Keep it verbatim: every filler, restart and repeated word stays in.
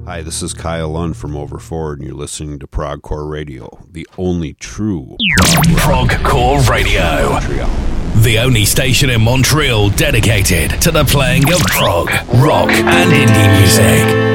Hi, this is Kyle Lund from Overforward, and you're listening to Progcore Radio, the only true Progcore Radio. Montreal. The only station in Montreal dedicated to the playing of prog, rock, and indie music.